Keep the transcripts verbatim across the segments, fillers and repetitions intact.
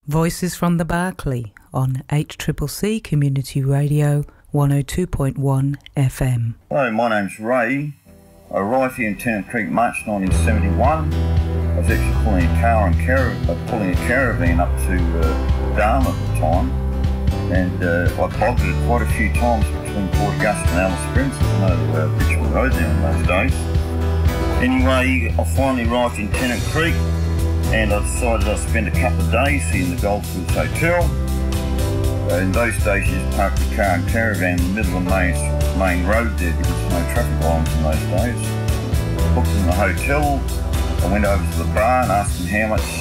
Voices from the Barclay on H C C C Community Radio one oh two point one F M. Hello, my name's Ray. I arrived here in Tennant Creek March nineteen seventy-one. I was actually pulling a car and caravan, uh, pulling a caravan up to uh, Darwin at the time, and uh, I bogged it quite a few times between Port Augusta and Alice Springs. There's no uh, Richmond Road there in those days. Anyway, I finally arrived in Tennant Creek, and I decided I'd spend a couple of days here in the Goldfields Hotel. Uh, in those days, you just parked the car and caravan in the middle of the main, main road there because there was no traffic lights in those days. Booked in the hotel. I went over to the bar and asked them how much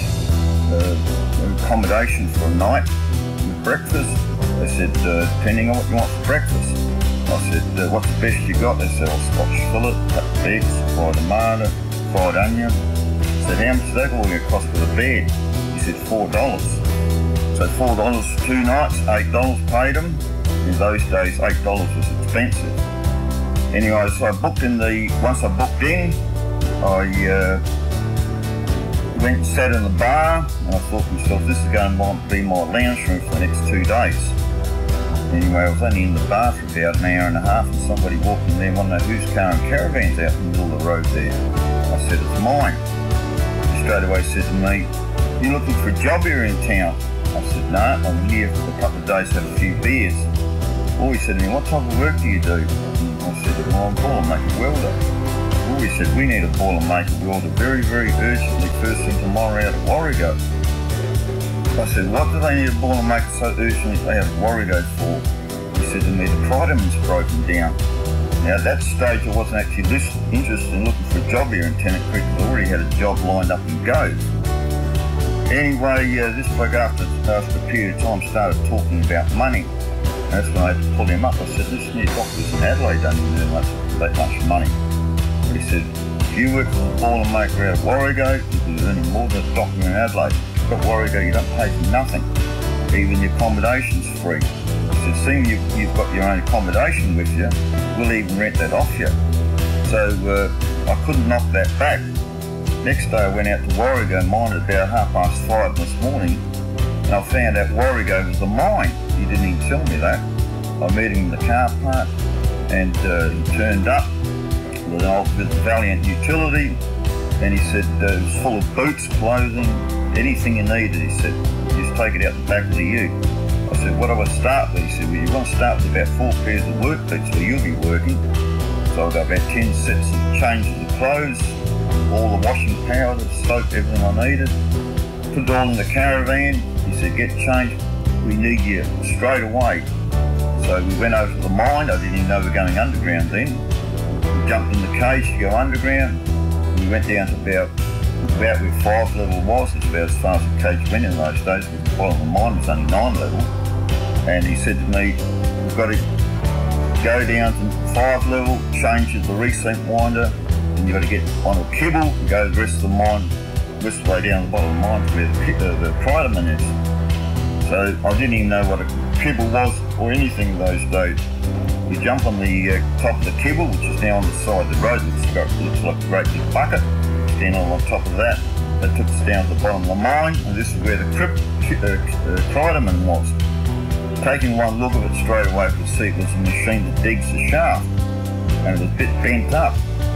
uh, accommodation for a night with breakfast. They said, uh, depending on what you want for breakfast. I said, uh, what's the best you got? They said, oh, Scotch fillet, cut eggs, fried tomato, fried onion. I said, how much is that going to cost for the bed? He said, four dollars. So four dollars for two nights, eight dollars paid them. In those days, eight dollars was expensive. Anyway, so I booked in the, once I booked in, I uh, went and sat in the bar, and I thought to myself, this is going to be my lounge room for the next two days. Anyway, I was only in the bar for about an hour and a half, and somebody walked in there and wanted to know whose car and caravan's out in the middle of the road there. I said, it's mine. He straight away said to me, you looking for a job here in town? I said, no, I'm here for a couple of days to have a few beers. Well, he said to me, what type of work do you do? And I said, well, I'm a boilermaker welder. Well, he said, we need a boilermaker welder very, very urgently first thing tomorrow out at Warrego. I said, what do they need a boilermaker so urgently they have Warrego for? He said to me, the Prydaman's broken down. Now at that stage I wasn't actually list- interested in looking for a job here in Tennant Creek because I already had a job lined up in Gove. Anyway, uh, this bloke after, after a period of time started talking about money. And that's when I had to pull him up. I said, listen here, doctors in Adelaide don't even earn much, that much money. But he said, if you work for a boilermaker out of Warrego, you'll be earning more than a doctor in Adelaide. At Warrego, you don't pay for nothing. Even the accommodation's free. He said, seeing you, you've got your own accommodation with you, we'll even rent that off you. So uh, I couldn't knock that back. Next day I went out to Warrego, mined at about half past five this morning, and I found out Warrego was a mine. He didn't even tell me that. I met him in the car park, and uh, he turned up with an old with Valiant utility, and he said uh, it was full of boots, clothing, anything you needed. He said, just take it out the back of the ute. I said, what do I start with? He said, well, you want to start with about four pairs of work boots where you'll be working. So I got about ten sets of changes of clothes, all the washing powder, soap, everything I needed. Put it all in the caravan. He said, get changed. We need you straight away. So we went over to the mine. I didn't even know we were going underground then. We jumped in the cage to go underground. We went down to about about where five level was. It's about as far as the cage went in those days. The bottom of the mine was only nine level. And he said to me, we've got to go down to five level, change the recent winder, and you've got to get on a kibble and go the rest of the mine, the rest of the way down the bottom of the mine to where the, uh, the Prydaman is. So I didn't even know what a kibble was or anything in those days. We jump on the uh, top of the kibble, which is now on the side of the road, which looks like a great big bucket. Stand on top of that. That took us down to the bottom of the mine, and this is where the crypt, uh, uh, Prydaman was. Taking one look at it straight away, I could see it was a machine that digs the shaft, and it was a bit bent up.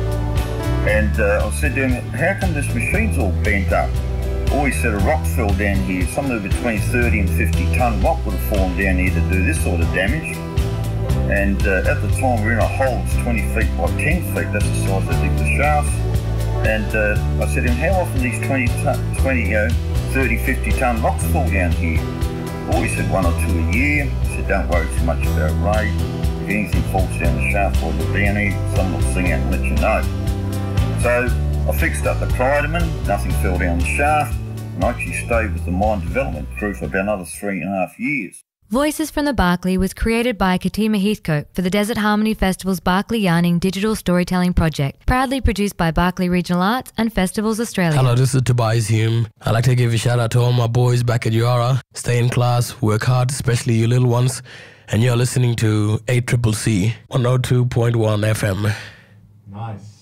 And uh, I said to him, how come this machine's all bent up? Oh, he said, a rock fell down here. Somewhere between thirty and fifty tonne rock would have fallen down here to do this sort of damage. And uh, at the time we were in a hole that's twenty feet by ten feet, that's the size they dig the shafts. And uh, I said to him, how often these twenty, twenty, uh, thirty, fifty tonne rocks fall down here? Oh, he said, one or two a year. He said, don't worry too much about Ray. If anything falls down the shaft while you're down here, someone will sing out and let you know. So I fixed up the Prydaman, nothing fell down the shaft, and I actually stayed with the mine development crew for about another three and a half years. Voices from the Barclay was created by Katima Heathcote for the Desert Harmony Festival's Barclay Yarning Digital Storytelling Project, proudly produced by Barclay Regional Arts and Festivals Australia. Hello, this is Tobias Hume. I'd like to give a shout out to all my boys back at Yara. Stay in class, work hard, especially you little ones. And you're listening to A C C C one oh two point one F M. Nice.